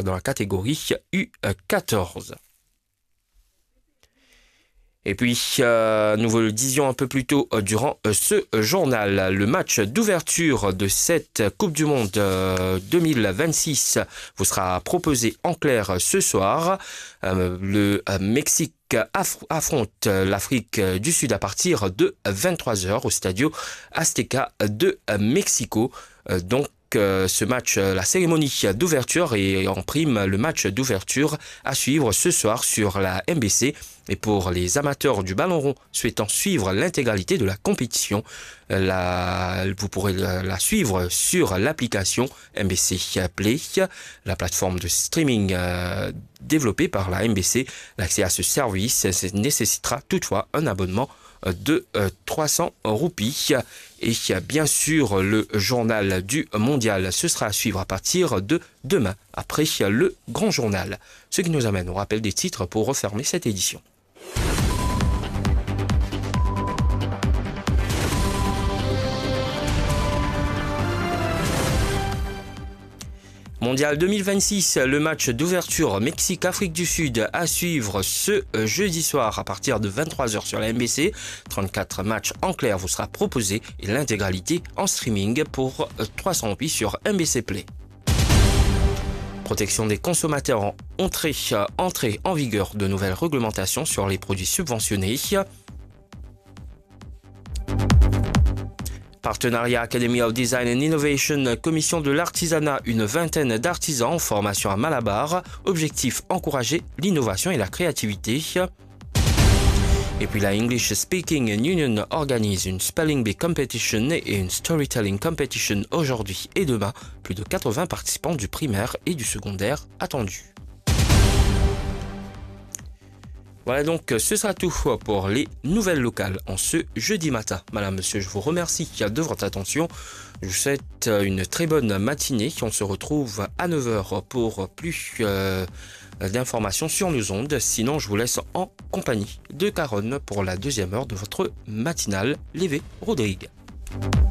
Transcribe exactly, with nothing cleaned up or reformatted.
dans la catégorie U quatorze. Et puis, euh, nous vous le disions un peu plus tôt euh, durant euh, ce journal, le match d'ouverture de cette Coupe du Monde euh, deux mille vingt-six vous sera proposé en clair ce soir. Euh, le euh, Mexique aff- affronte l'Afrique du Sud à partir de vingt-trois heures au Stadio Azteca de euh, Mexico. Euh, donc, Euh, ce match, euh, la cérémonie d'ouverture et en prime le match d'ouverture à suivre ce soir sur la M B C. Et pour les amateurs du ballon rond souhaitant suivre l'intégralité de la compétition, euh, la, vous pourrez la, la suivre sur l'application M B C Play, la plateforme de streaming euh, développée par la M B C. L'accès à ce service nécessitera toutefois un abonnement de euh, trois cents roupies. Et bien sûr, le journal du mondial, ce sera à suivre à partir de demain, après le grand journal. Ce qui nous amène au rappel des titres pour refermer cette édition. Mondial deux mille vingt-six, le match d'ouverture Mexique-Afrique du Sud à suivre ce jeudi soir à partir de vingt-trois heures sur la M B C. trente-quatre matchs en clair vous sera proposé et l'intégralité en streaming pour trois cents roupies sur M B C Play. Protection des consommateurs en entrée, entrée en vigueur de nouvelles réglementations sur les produits subventionnés. Partenariat Academy of Design and Innovation, commission de l'artisanat, une vingtaine d'artisans en formation à Malabar. Objectif, encourager l'innovation et la créativité. Et puis la English Speaking Union organise une Spelling Bee Competition et une Storytelling Competition aujourd'hui et demain. Plus de quatre-vingts participants du primaire et du secondaire attendus. Voilà donc, ce sera tout pour les nouvelles locales en ce jeudi matin. Madame, monsieur, je vous remercie de votre attention. Je vous souhaite une très bonne matinée. On se retrouve à neuf heures pour plus euh, d'informations sur nos ondes. Sinon, je vous laisse en compagnie de Caronne pour la deuxième heure de votre matinale. Lévé Rodrigue.